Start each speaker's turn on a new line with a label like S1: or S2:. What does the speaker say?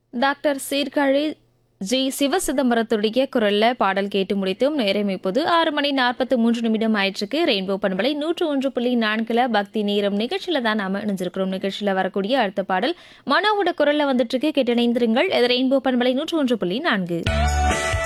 S1: Doctor Sirkazhi G சிவசிதம்பரத்துடைய குரல்ல பாடல் கேட்டு முடித்தும். நேரம் இப்போது 6:43 ஆயிற்றுக்கு. ரெயின்போ பண்பலை 101.4 பக்தி நேரம் நிகழ்ச்சியில தான் நாம இணைஞ்சிருக்கிறோம். நிகழ்ச்சியில வரக்கூடிய அடுத்த பாடல் மனோவோட குரல்ல வந்துட்டு இருக்கு. கேட்டு இணைந்திருங்கள். இது ரெயின்போ பண்பலை 101.4.